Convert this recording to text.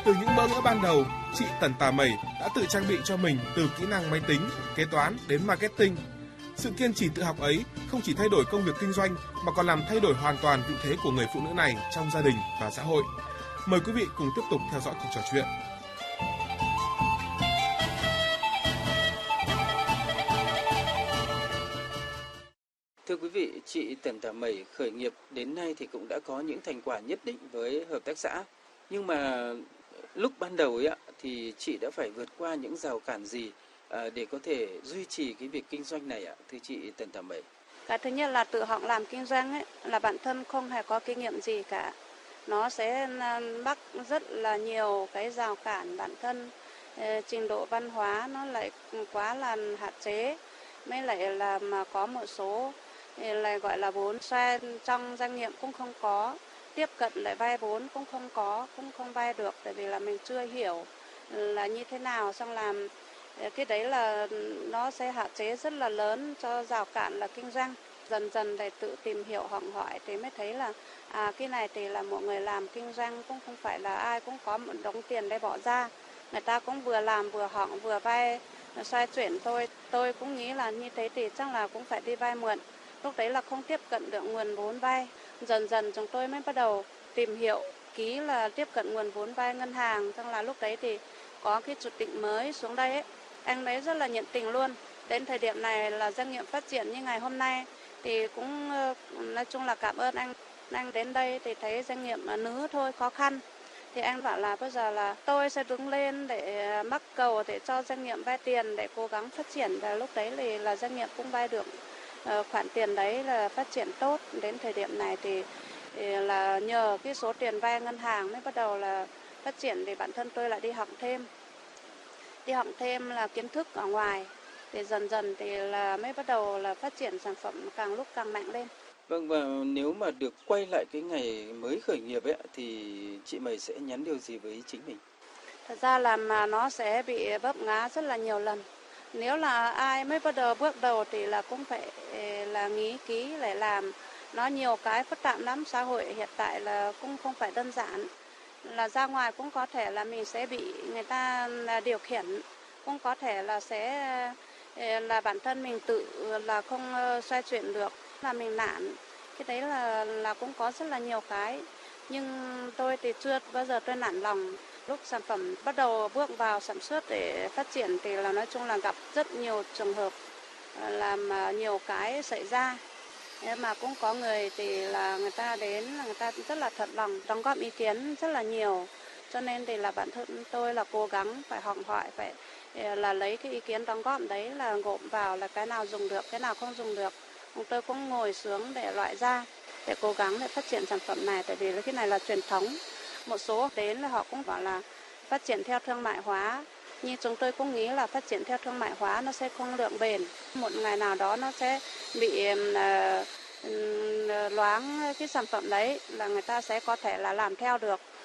Từ những bỡ ngỡ ban đầu, chị Tần Tà Mẩy đã tự trang bị cho mình từ kỹ năng máy tính, kế toán đến marketing. Sự kiên trì tự học ấy không chỉ thay đổi công việc kinh doanh mà còn làm thay đổi hoàn toàn vị thế của người phụ nữ này trong gia đình và xã hội. Mời quý vị cùng tiếp tục theo dõi cuộc trò chuyện. Thưa quý vị, chị Tần Tà Mẩy khởi nghiệp đến nay thì cũng đã có những thành quả nhất định với hợp tác xã. Nhưng mà lúc ban đầu ấy thì chị đã phải vượt qua những rào cản gì để có thể duy trì cái việc kinh doanh này ạ, thưa chị Tần Tà Mẩy? Cái thứ nhất là tự học làm kinh doanh ấy, là bản thân không hề có kinh nghiệm gì cả. Nó sẽ mắc rất là nhiều cái rào cản bản thân, trình độ văn hóa nó lại quá là hạn chế. Mới lại là mà có một số lại gọi là vốn xoay trong doanh nghiệp cũng không có, tiếp cận lại vay vốn cũng không có, cũng không vay được tại vì là mình chưa hiểu là như thế nào, xong làm cái đấy là nó sẽ hạn chế rất là lớn cho rào cản là kinh doanh. Dần dần để tự tìm hiểu học hỏi thì mới thấy là cái này thì là mọi người làm kinh doanh cũng không phải là ai cũng có một đống tiền để bỏ ra. Người ta cũng vừa làm vừa học vừa vay xoay chuyển thôi. Tôi cũng nghĩ là như thế thì chắc là cũng phải đi vay mượn. Lúc đấy là không tiếp cận được nguồn vốn vay. Dần dần chúng tôi mới bắt đầu tìm hiểu kỹ là tiếp cận nguồn vốn vay ngân hàng. Xong là lúc đấy thì có cái chủ tịch mới xuống đây ấy, anh ấy rất là nhiệt tình luôn. Đến thời điểm này là doanh nghiệp phát triển như ngày hôm nay thì cũng nói chung là cảm ơn anh. Anh đến đây thì thấy doanh nghiệp nữ thôi khó khăn. Thì anh bảo là bây giờ là tôi sẽ đứng lên để mắc cầu để cho doanh nghiệp vay tiền để cố gắng phát triển. Và lúc đấy thì là doanh nghiệp cũng vay được khoản tiền đấy là phát triển tốt. Đến thời điểm này thì là nhờ cái số tiền vay ngân hàng mới bắt đầu là phát triển thì bản thân tôi lại đi học thêm. Đi học thêm là kiến thức ở ngoài. Thì dần dần thì là mới bắt đầu là phát triển sản phẩm càng lúc càng mạnh lên. Vâng, và nếu mà được quay lại cái ngày mới khởi nghiệp ấy thì chị Mẩy sẽ nhắn điều gì với chính mình? Thật ra là mà nó sẽ bị vấp ngã rất là nhiều lần. Nếu là ai mới bắt đầu bước đầu thì là cũng phải là nghĩ kỹ để làm. Nó nhiều cái phức tạp lắm, xã hội hiện tại là cũng không phải đơn giản. Là ra ngoài cũng có thể là mình sẽ bị người ta điều khiển, cũng có thể là sẽ là bản thân mình tự là không xoay chuyển được, là mình nản. Cái đấy là cũng có rất là nhiều cái. Nhưng tôi thì chưa bao giờ tôi nản lòng. Lúc sản phẩm bắt đầu bước vào sản xuất để phát triển thì là nói chung là gặp rất nhiều trường hợp làm nhiều cái xảy ra. Mà cũng có người thì là người ta đến là người ta rất là thật lòng đóng góp ý kiến rất là nhiều. Cho nên thì là bản thân tôi là cố gắng phải học hỏi, phải là lấy cái ý kiến đóng góp đấy là gộp vào là cái nào dùng được, cái nào không dùng được. Tôi cũng ngồi xuống để loại ra, để cố gắng để phát triển sản phẩm này, tại vì cái này là truyền thống. Một số đến là họ cũng bảo là phát triển theo thương mại hóa, nhưng chúng tôi cũng nghĩ là phát triển theo thương mại hóa nó sẽ không lượng bền. Một ngày nào đó nó sẽ bị loáng cái sản phẩm đấy, là người ta sẽ có thể là làm theo được.